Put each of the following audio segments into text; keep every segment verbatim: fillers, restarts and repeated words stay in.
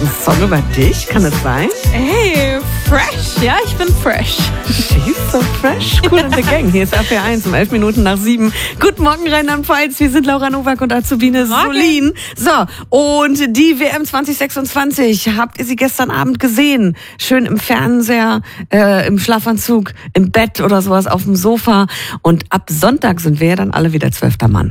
ein Song über dich? Kann das sein? Hey, fresh. Ja, ich bin fresh. She's so fresh. Cool in the Gang. Hier ist R P R eins um elf Minuten nach sieben. Guten Morgen, Rheinland-Pfalz. Wir sind Laura Nowak und Azubine Solin. So, und die W M zwanzig sechsundzwanzig, habt ihr sie gestern Abend gesehen? Schön im Fernseher, äh, im Schlafanzug, im Bett oder sowas auf dem Sofa. Und ab Sonntag sind wir ja dann alle wieder zwölfter Mann.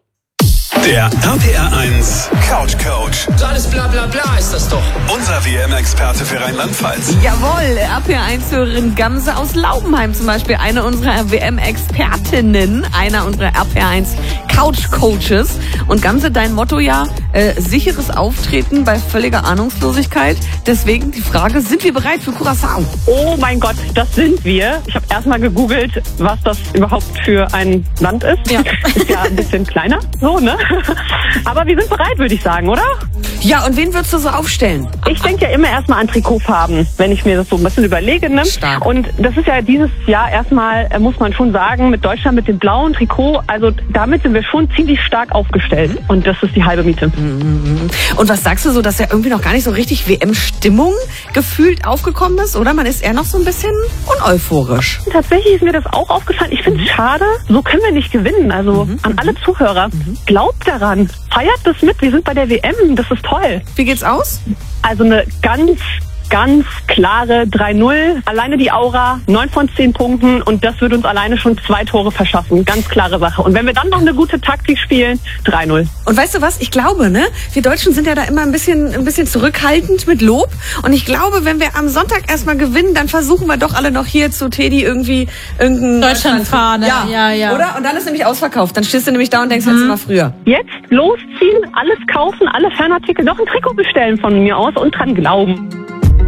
Der R P R eins Couch Coach. So alles bla bla bla ist das doch. Unser W M-Experte für Rheinland-Pfalz. Jawohl, R P R eins-Hörerin Gamse aus Laubenheim zum Beispiel, eine unserer W M-Expertinnen, einer unserer R P R eins Couch Coaches. Und Gamse, dein Motto ja, äh, sicheres Auftreten bei völliger Ahnungslosigkeit. Deswegen die Frage, sind wir bereit für Curaçao? Oh mein Gott, das sind wir. Ich habe erstmal gegoogelt, was das überhaupt für ein Land ist. Ja. Ist ja ein bisschen kleiner, so, ne? Aber wir sind bereit, würde ich sagen, oder? Ja, und wen würdest du so aufstellen? Ich denke ja immer erstmal an Trikotfarben, wenn ich mir das so ein bisschen überlege. Ne? Stark. Und das ist ja dieses Jahr erstmal, äh, muss man schon sagen, mit Deutschland mit dem blauen Trikot, also damit sind wir schon ziemlich stark aufgestellt. Und das ist die halbe Miete. Und was sagst du so, dass ja irgendwie noch gar nicht so richtig W M-Stimmung gefühlt aufgekommen ist, oder? Man ist eher noch so ein bisschen uneuphorisch. Tatsächlich ist mir das auch aufgefallen. Ich finde es schade, so können wir nicht gewinnen. Also Mhm. an alle Zuhörer, glaubt daran, feiert das mit, wir sind bei der W M, das ist toll. Wie geht's aus? Also eine ganz, ganz klare drei null. Alleine die Aura, neun von zehn Punkten und das wird uns alleine schon zwei Tore verschaffen. Ganz klare Sache. Und wenn wir dann noch eine gute Taktik spielen, drei null. Und weißt du was? Ich glaube, ne? Wir Deutschen sind ja da immer ein bisschen, ein bisschen zurückhaltend mit Lob. Und ich glaube, wenn wir am Sonntag erstmal gewinnen, dann versuchen wir doch alle noch hier zu Teddy irgendwie irgendeinen Deutschlandfahne. Ja, Ja, ja. Oder? Und dann ist nämlich ausverkauft. Dann stehst du nämlich da und denkst, mhm. jetzt mal früher. Jetzt losziehen, alles kaufen, alle Fanartikel, noch ein Trikot bestellen von mir aus und dran glauben.